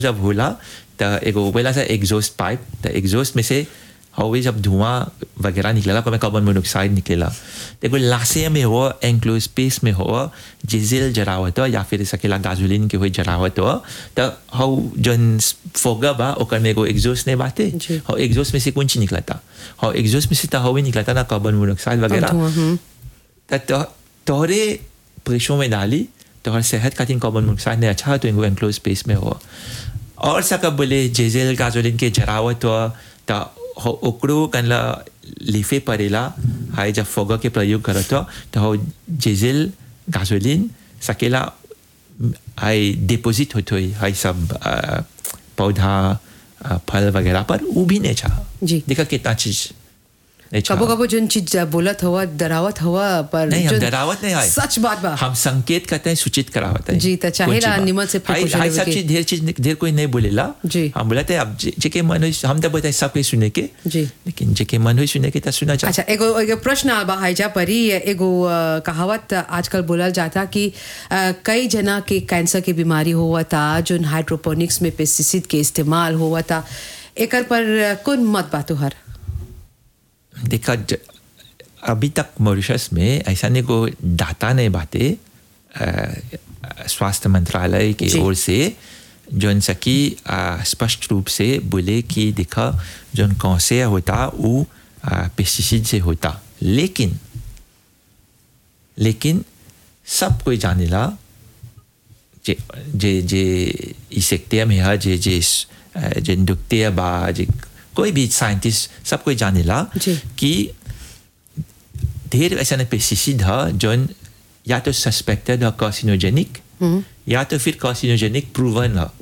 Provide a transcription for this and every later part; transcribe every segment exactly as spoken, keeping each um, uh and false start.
जब होला तो एगो पहला सा एग्जॉस्ट पाइप, तो एग्जॉस्ट में से हवे जब धुआं वगैरह निकलेला तो कार्बन मोनोऑक्साइड निकलेला, तो एगो लासे में हो एंक्लोज स्पेस में हो डीजल जरावत हो या फिर सकेला गासोलीन के हुए जरावत हो, तो हाउ जन फोगा बा ओकर में एगो एग्जॉस्ट ने बाते, हाउ एग्जॉस्ट में से कौन चीज निकलता, हाउ एग्जॉस्ट में से तो हवे निकलता ना कार्बन मोनोऑक्साइड वगैरह, तो तोहरे प्रेशर में डाली तोहर सेहत खातिर कार्बन मोनोऑक्साइड ने अच्छा तो एगो एंक्लोज स्पेस में हो। और सा कब बोले डीजल गासोलीन के जरावत हो तो ओकरो कनला लिफे पड़ेला, हाई जब फोगा के प्रयोग करत हो तो हो डीजल गासोलीन सकेला हाई डिपॉजिट होते हुई हाई सब पौधा फल वगैरह पर वो भी नहीं चाह देखा कितना चीज कबो कबो जन चीज बोलत हुआ डरावत हुआ पर नहीं, हम डरावत नहीं है, सच बात बा, हम संकेत करते हैं, सूचित करावत है जी, तो चाहेला निमन से हाई हाई सब चीज ढेर चीज ढेर कोई नहीं बोलेला जी, हम बोलते हैं अब जेके मन हो हम तो बोलते सब कोई सुने के जी, लेकिन जेके मन हो सुने के तो सुना चाहिए। अच्छा एगो एगो प्रश्न आबा हाईजा परी एगो कहावत आजकल बोलल जाता कि कई जना के कैंसर की बीमारी हुआ था जो हाइड्रोपोनिक्स में पेस्टिसाइड के इस्तेमाल हुआ था, एकर पर कौन मत बातो हर देखा अभी तक मॉरिशस में ऐसा नहीं को डाटा नहीं बाते स्वास्थ्य मंत्रालय की ओर से जोन सकी स्पष्ट रूप से बोले कि देखा जोन कौन से होता वो पेस्टिसाइड से होता, लेकिन लेकिन सब कोई जानेला जे जे जे इस सेक्टर में है जे जे जे दुखते बा जे कोई भी साइंटिस्ट सब कोई जानेला कि ढेर ऐसा पेस्टिसाइड है जोन या तो सस्पेक्टेड है कार्सिनोजेनिक या तो फिर कार्सिनोजेनिक प्रूवन है,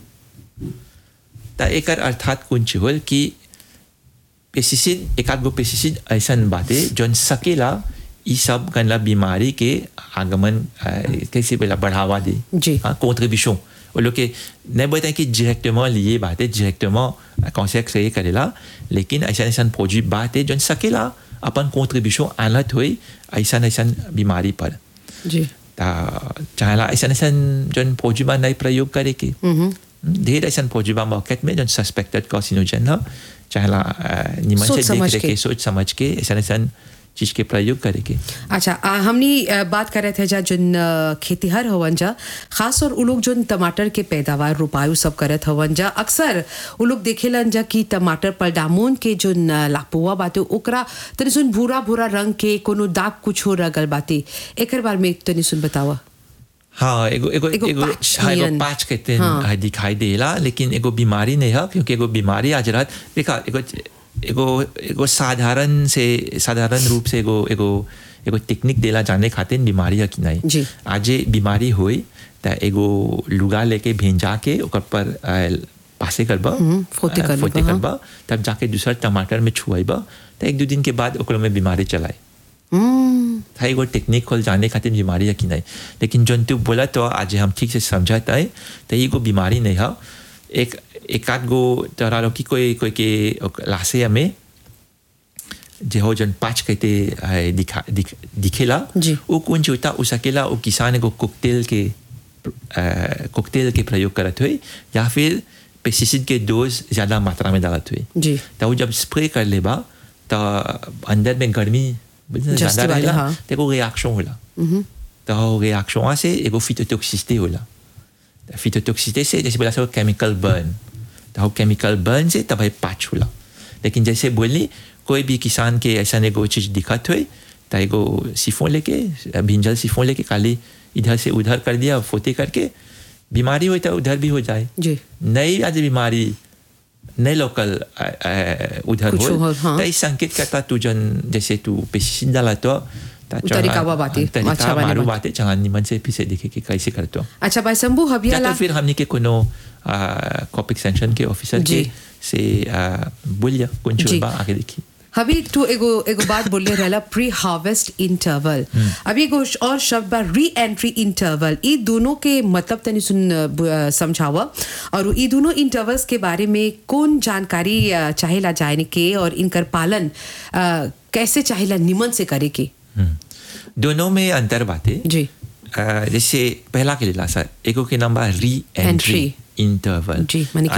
तो एक अर्थात कुछ होल कि पेस्टिसाइड एक आध गो पेस्टिसाइड ऐसा बाते जोन सकेला ये सब कनला बीमारी के आगमन कैसे पहला बढ़ावा दे हाँ कॉन्ट्रीब्यूशन वो लोग के नहीं बताएं कि डायरेक्टमेंट लिए बात है डायरेक्टमेंट कौन क्रिएट करेला, लेकिन ऐसा ऐसा प्रोजेक्ट बात है जोन सकेला अपन कॉन्ट्रीब्यूशन आलत हुई ऐसा ऐसा बीमारी पर जी, चाहेला ऐसा ऐसा जोन प्रोजेक्ट नहीं प्रयोग करे के ढेर ऐसा प्रोजेक्ट मार्केट में जोन सस्पेक्टेड कार्सिनोजन है, चाहेला निमन से देख रहे के सोच समझ के ऐसा ऐसा चीज के प्रयोग करेंगे। अच्छा हमनी बात कर रहे थे जा जोन खेतीहर हवन जा खास और उ लोग जोन टमाटर के पैदावार रोपायु सब करत हवन जा, अक्सर उ लोग देखेलन जा कि टमाटर पर डामोन के जोन लापुआ बाते ओकरा तनी सुन भूरा भूरा रंग के कोनो दाग कुछ हो रगल बाते, एकर बारे में तनी सुन बतावा। हाँ एगो एगो एगो एगो पाँच कहते हैं दिखाई देला, लेकिन एगो बीमारी नहीं है क्योंकि एगो बीमारी आज रात देखा एगो एगो एगो साधारण से साधारण रूप से एगो एगो एगो टेक्निक देला जाने खातिर बीमारी है कि नहीं, आज बीमारी हुई तो एगो लुगा लेके भेजा के ओकर पर पासे करबा फोते करबा फोते करबा तब जाके दूसरा टमाटर में छुआईबा तो एक दो दिन के बाद ओकर में बीमारी चलाए था एगो टेक्निक खोल जाने खातिर बीमारी है कि नहीं, लेकिन जोन तू बोला तो आज हम ठीक से समझाता है तो एगो बीमारी नहीं है। एक एक आध गो तरह की कोई कोई के लासे में जो हो जन पाँच कहते दिखा दिख, दिखेला वो कौन सी होता उस अकेला वो किसान को कोकटेल के कोकटेल के प्रयोग करते हुए या फिर पेस्टिसाइड के डोज ज़्यादा मात्रा में डालते हुए, तो वो जब स्प्रे कर लेबा तो अंदर में गर्मी ज़्यादा रहेला तो एगो रिएक्शन होला, तो रिएक्शन से एगो फिटोटॉक्सिसिटी होला, फिटोटॉक्सिसिटी से जैसे बोला सब केमिकल बर्न, तो केमिकल बर्न से तब पाँच होला, लेकिन जैसे बोली कोई भी किसान के ऐसा एगो चीज दिखत हुई तो एगो सिफोन लेके भिंजल सिफोन लेके खाली इधर से उधर कर दिया फोते करके बीमारी हुई तो उधर भी हो जाए जी, नई आज बीमारी नई लोकल उधर हो तो इस संकेत करता तू जन जैसे तू पेस्टिसाइड डाला तो तरीका वो बातें अच्छा मारू बातें चाह निमन से फिर से देखे कि कैसे करते हो। अच्छा भाई शंभू हबियाला तो फिर हमने के कोनो क्रॉप एक्सटेंशन के ऑफिसर के से बोलिया कौन सी बात आगे देखी अभी तू एगो एगो बात बोले रहला प्री हार्वेस्ट इंटरवल, अभी एगो और शब्द बा री एंट्री इंटरवल, ये दोनों के मतलब तनी सुन समझावा और ये दोनों इंटरवल्स के बारे में कौन जानकारी चाहेला जाने के और इनकर पालन कैसे चाहेला निमन से करे के। दोनों में अंतर बातें जी, जैसे पहला के लिए सर एगो के नाम बा री एंट्री इंटरवल जी, माने